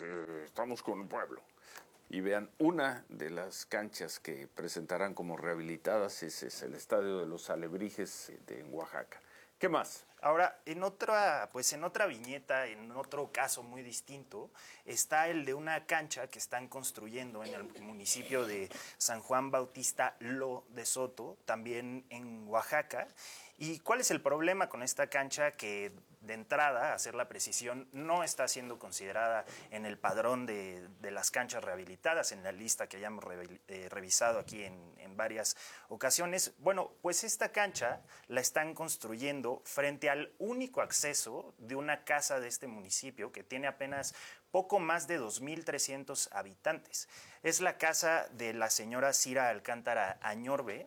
porque estamos con el pueblo. Y vean, una de las canchas que presentarán como rehabilitadas es el Estadio de los Alebrijes en Oaxaca. ¿Qué más? Ahora, en otra viñeta, en otro caso muy distinto, está el de una cancha que están construyendo en el municipio de San Juan Bautista Lo de Soto, también en Oaxaca. ¿Y cuál es el problema con esta cancha? Que de entrada, a hacer la precisión, no está siendo considerada en el padrón de las canchas rehabilitadas, en la lista que hayamos revisado aquí en varias ocasiones. Bueno, pues esta cancha la están construyendo frente al único acceso de una casa de este municipio que tiene apenas poco más de 2,300 habitantes. Es la casa de la señora Cira Alcántara Añorbe,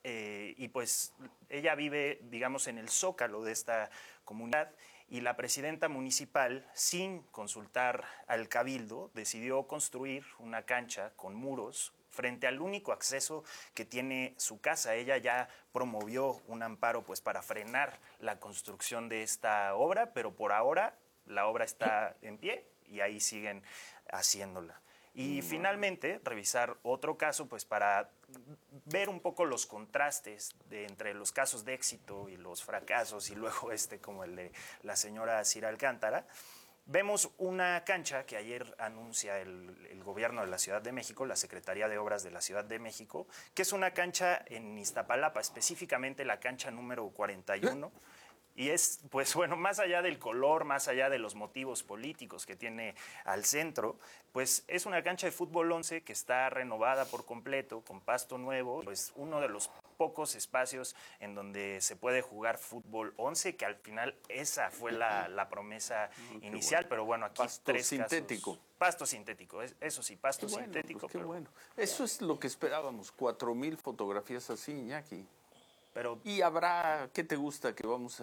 y pues ella vive, digamos, en el zócalo de esta comunidad, y la presidenta municipal, sin consultar al cabildo, decidió construir una cancha con muros frente al único acceso que tiene su casa. Ella ya promovió un amparo pues para frenar la construcción de esta obra, pero por ahora la obra está en pie y ahí siguen haciéndola. Y finalmente, revisar otro caso, pues para ver un poco los contrastes entre los casos de éxito y los fracasos, y luego como el de la señora Cira Alcántara. Vemos una cancha que ayer anuncia el gobierno de la Ciudad de México, la Secretaría de Obras de la Ciudad de México, que es una cancha en Iztapalapa, específicamente la cancha número 41. Y es, pues bueno, más allá del color, más allá de los motivos políticos que tiene al centro, pues es una cancha de fútbol 11 que está renovada por completo, con pasto nuevo, pues uno de los pocos espacios en donde se puede jugar fútbol 11, que al final esa fue la promesa inicial, bueno. Pero bueno, aquí pasto tres sintético. Casos. Pasto sintético, eso sí, pasto qué bueno, sintético. Pues qué pero... bueno. Eso es lo que esperábamos, 4,000 fotografías así, Iñaki. Pero, ¿y habrá, qué te gusta,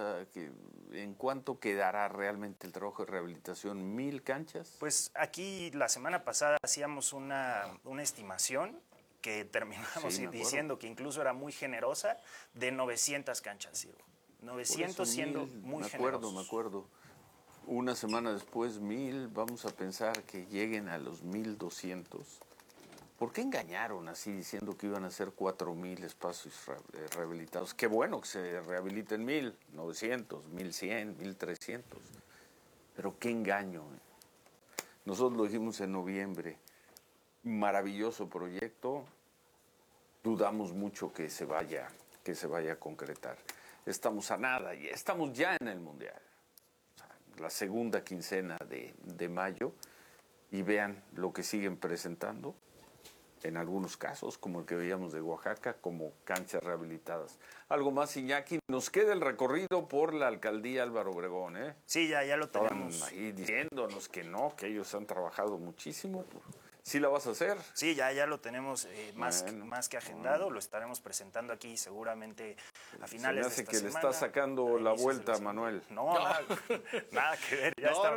en cuánto quedará realmente el trabajo de rehabilitación? ¿1,000 canchas? Pues aquí la semana pasada hacíamos una estimación que terminamos diciendo que incluso era muy generosa, de 900 canchas, Ciro. 900 siendo muy generosos. Me acuerdo. Una semana después 1,000, vamos a pensar que lleguen a los 1,200. ¿Por qué engañaron así diciendo que iban a ser 4,000 espacios rehabilitados? Qué bueno que se rehabiliten 1,000, 900, 1,100, 1,300. Pero qué engaño. Nosotros lo dijimos en noviembre. Maravilloso proyecto. Dudamos mucho que se vaya a concretar. Estamos a nada, y estamos ya en el Mundial. O sea, la segunda quincena de mayo, y vean lo que siguen presentando. En algunos casos, como el que veíamos de Oaxaca, como canchas rehabilitadas. Algo más, Iñaki, nos queda el recorrido por la alcaldía Álvaro Obregón, ¿eh? Sí, ya lo tenemos. Estaban ahí diciéndonos que no, que ellos han trabajado muchísimo. ¿Sí la vas a hacer? Sí, ya lo tenemos más que agendado, lo estaremos presentando aquí seguramente a finales de esta semana. Se me hace que le está sacando la vuelta, Manuel. No, nada que ver.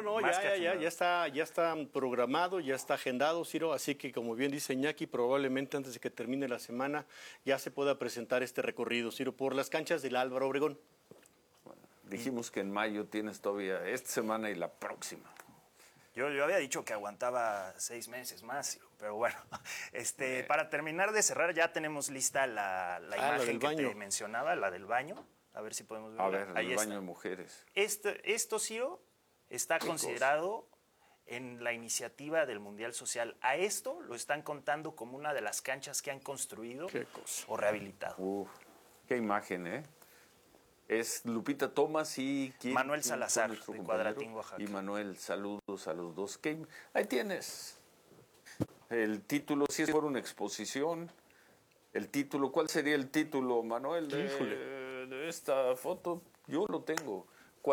Ya está programado, ya está agendado, Ciro, así que como bien dice Iñaki, probablemente antes de que termine la semana ya se pueda presentar este recorrido, Ciro, por las canchas del Álvaro Obregón. Bueno, dijimos que en mayo tienes todavía esta semana y la próxima. Yo había dicho que aguantaba 6 meses más, pero bueno, para terminar de cerrar, ya tenemos lista la imagen que te mencionaba, la del baño. A ver si podemos verla. A ver, el baño de mujeres. Esto, Ciro, está considerado en la iniciativa del Mundial Social. A esto lo están contando como una de las canchas que han construido o rehabilitado. Qué imagen, ¿eh? Es Lupita Thomas y Manuel Salazar, de Cuadratín, Oaxaca. Y Manuel, saludos a los dos. Ahí tienes el título, si es por una exposición. El título, ¿cuál sería el título, Manuel, de esta foto? Yo lo tengo.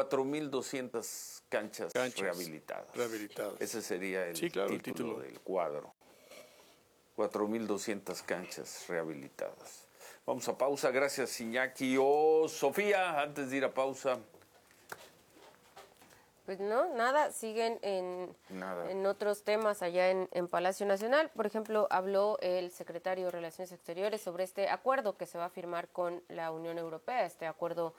4,200 canchas rehabilitadas. Ese sería el título del cuadro. 4,200 canchas rehabilitadas. Vamos a pausa, gracias Iñaki. Sofía, antes de ir a pausa. Pues no, nada, siguen en otros temas allá en Palacio Nacional. Por ejemplo, habló el secretario de Relaciones Exteriores sobre este acuerdo que se va a firmar con la Unión Europea, este acuerdo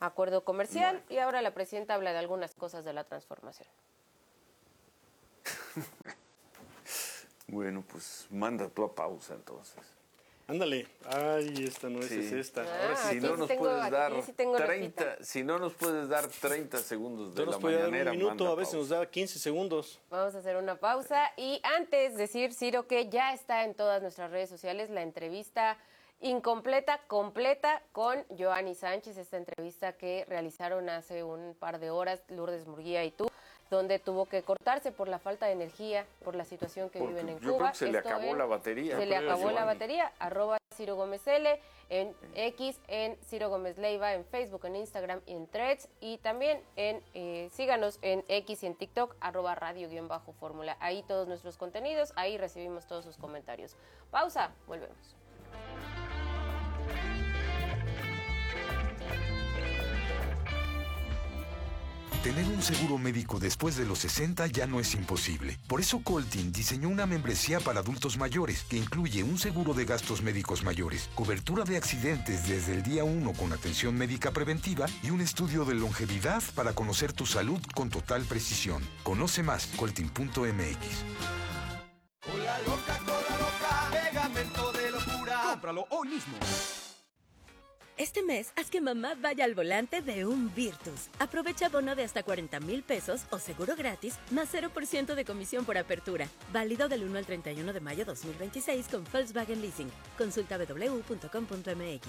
comercial, y ahora la presidenta habla de algunas cosas de la transformación. Bueno, pues manda tú a pausa entonces. Ándale. Ay, esta no es, es esta. Ahora si no nos puedes dar 30, si no nos puedes dar 30 segundos de la mañanera, un minuto, a veces nos da 15 segundos. Vamos a hacer una pausa y antes decir, Ciro, que ya está en todas nuestras redes sociales la entrevista incompleta, completa con Joanny Sánchez, esta entrevista que realizaron hace un par de horas Lourdes Murguía y tú, donde tuvo que cortarse por la falta de energía, por la situación que viven en Cuba. Yo creo que se le acabó la batería. Se le acabó la batería, @Ciro Gómez L, en X, en Ciro Gómez Leiva, en Facebook, en Instagram y en Threads, y también síganos en X y en TikTok, @radio_fórmula. Ahí todos nuestros contenidos, ahí recibimos todos sus comentarios. Pausa, volvemos. Tener un seguro médico después de los 60 ya no es imposible. Por eso Coltin diseñó una membresía para adultos mayores que incluye un seguro de gastos médicos mayores, cobertura de accidentes desde el día 1 con atención médica preventiva y un estudio de longevidad para conocer tu salud con total precisión. Conoce más, coltin.mx. Cola loca, pegamento de locura. Cómpralo hoy mismo. Este mes, haz que mamá vaya al volante de un Virtus. Aprovecha bono de hasta 40,000 pesos o seguro gratis, más 0% de comisión por apertura. Válido del 1 al 31 de mayo 2026 con Volkswagen Leasing. Consulta www.com.mx.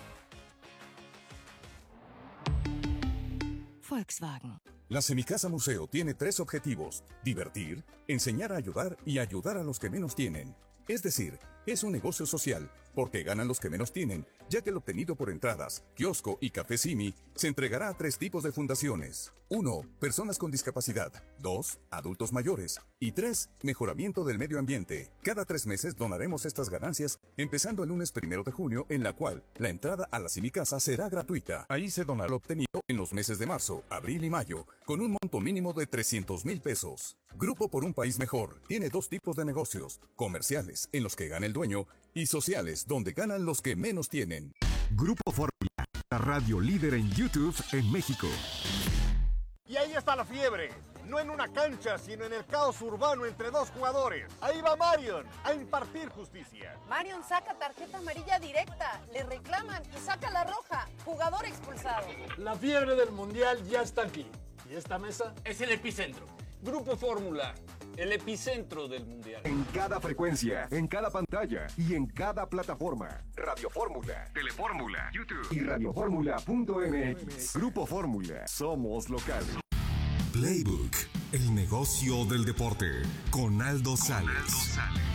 Volkswagen. La Semicasa Museo tiene 3 objetivos: divertir, enseñar a ayudar y ayudar a los que menos tienen. Es decir, es un negocio social, porque ganan los que menos tienen, ya que el obtenido por entradas, kiosco y café Simi se entregará a 3 tipos de fundaciones. 1. Personas con discapacidad. 2. Adultos mayores. Y 3. Mejoramiento del medio ambiente. Cada 3 meses donaremos estas ganancias, empezando el lunes 1 de junio, en la cual la entrada a la Semicasa será gratuita. Ahí se donará lo obtenido en los meses de marzo, abril y mayo, con un monto mínimo de 300,000 pesos. Grupo por un País Mejor tiene 2 tipos de negocios: comerciales, en los que gana el dueño, y sociales, donde ganan los que menos tienen. Grupo Fórmula, la radio líder en YouTube en México. Y ahí está la fiebre. No en una cancha, sino en el caos urbano entre 2 jugadores. Ahí va Marion a impartir justicia. Marion saca tarjeta amarilla directa, le reclaman y saca la roja. Jugador expulsado. La fiebre del Mundial ya está aquí. Y esta mesa es el epicentro. Grupo Fórmula, el epicentro del Mundial. En cada frecuencia, en cada pantalla y en cada plataforma. Radio Fórmula, Telefórmula, YouTube y radioformula.mx. Grupo Fórmula, somos locales. Playbook, el negocio del deporte, con Aldo Sales.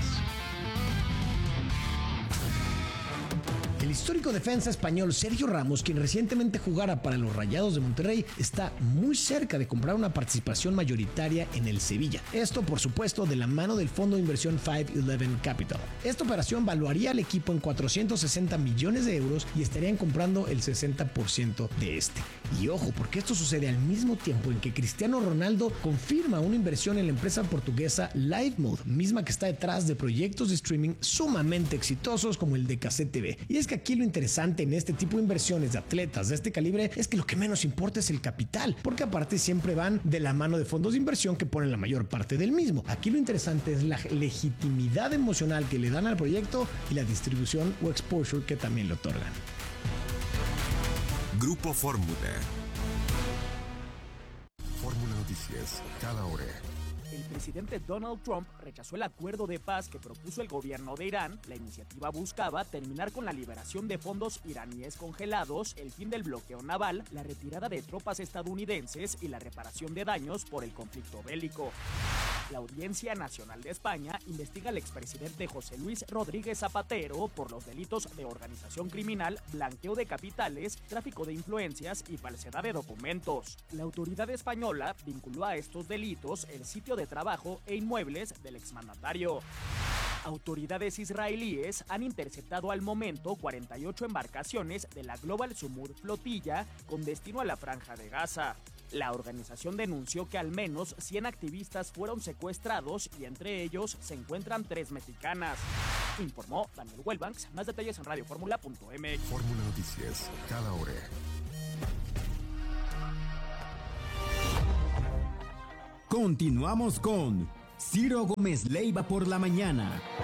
El histórico defensa español Sergio Ramos, quien recientemente jugara para los Rayados de Monterrey, está muy cerca de comprar una participación mayoritaria en el Sevilla. Esto, por supuesto, de la mano del fondo de inversión 511 Capital. Esta operación valuaría al equipo en 460 millones de euros y estarían comprando el 60% de este. Y ojo, porque esto sucede al mismo tiempo en que Cristiano Ronaldo confirma una inversión en la empresa portuguesa LiveMode, misma que está detrás de proyectos de streaming sumamente exitosos como el de Cassette TV. Y es que aquí lo interesante en este tipo de inversiones de atletas de este calibre es que lo que menos importa es el capital, porque aparte siempre van de la mano de fondos de inversión que ponen la mayor parte del mismo. Aquí lo interesante es la legitimidad emocional que le dan al proyecto y la distribución o exposure que también le otorgan. Grupo Fórmula. Fórmula Noticias, cada hora. El presidente Donald Trump rechazó el acuerdo de paz que propuso el gobierno de Irán. La iniciativa buscaba terminar con la liberación de fondos iraníes congelados, el fin del bloqueo naval, la retirada de tropas estadounidenses y la reparación de daños por el conflicto bélico. La Audiencia Nacional de España investiga al expresidente José Luis Rodríguez Zapatero por los delitos de organización criminal, blanqueo de capitales, tráfico de influencias y falsedad de documentos. La autoridad española vinculó a estos delitos el sitio de trabajo e inmuebles del exmandatario. Autoridades israelíes han interceptado al momento 48 embarcaciones de la Global Sumud Flotilla con destino a la Franja de Gaza. La organización denunció que al menos 100 activistas fueron secuestrados y entre ellos se encuentran 3 mexicanas. Informó Daniel Welbanks. Más detalles en radioformula.mx. Fórmula Noticias, cada hora. Continuamos con Ciro Gómez Leiva por la mañana.